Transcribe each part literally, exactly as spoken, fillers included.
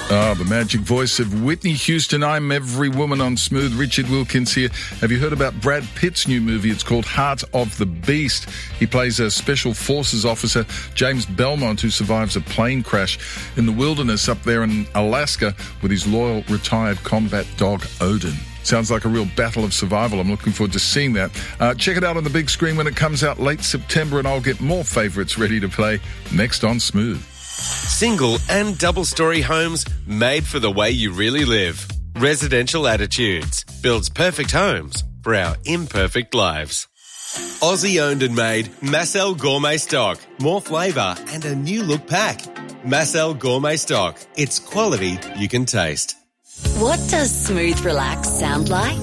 Ah, the magic voice of Whitney Houston. I'm every woman on Smooth. Richard Wilkins here. Have you heard about Brad Pitt's new movie? It's called Heart of the Beast. He plays a special forces officer, James Belmont, who survives a plane crash in the wilderness up there in Alaska with his loyal retired combat dog, Odin. Sounds like a real battle of survival. I'm looking forward to seeing that. Uh, check it out on the big screen when it comes out late September, and I'll get more favourites ready to play next on Smooth. Single and double-storey homes made for the way you really live. Residential Attitudes builds perfect homes for our imperfect lives. Aussie owned and made Massel Gourmet Stock. More flavour and a new look pack. Massel Gourmet Stock. It's quality you can taste. What does Smooth Relax sound like?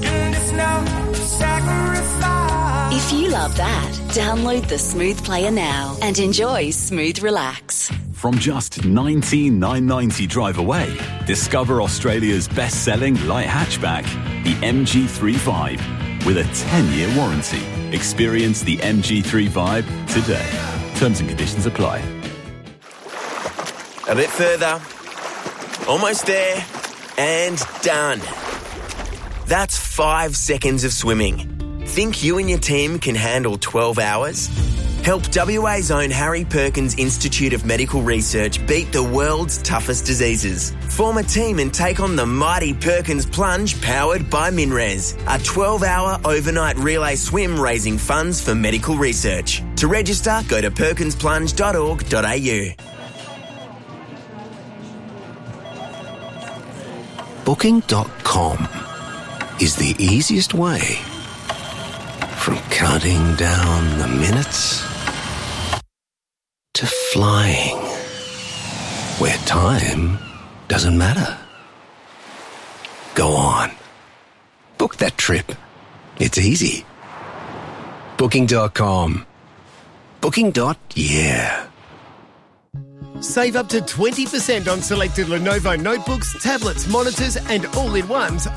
If you love that, download the Smooth Player now and enjoy Smooth Relax. From just nineteen thousand nine hundred ninety drive away, discover Australia's best-selling light hatchback, the M G three Vibe, with a ten-year warranty. Experience the M G three Vibe today. Terms and conditions apply. A bit further. Almost there. And done. That's five seconds of swimming. Think you and your team can handle twelve hours? Help W A's own Harry Perkins Institute of Medical Research beat the world's toughest diseases. Form a team and take on the mighty Perkins Plunge powered by MinRes, a twelve-hour overnight relay swim raising funds for medical research. To register, go to perkins plunge dot org dot a u. Booking dot com is the easiest way from counting down the minutes to flying, where time doesn't matter. Go on. Book that trip. It's easy. Booking dot com. Booking. Yeah. Save up to twenty percent on selected Lenovo notebooks, tablets, monitors and all-in-ones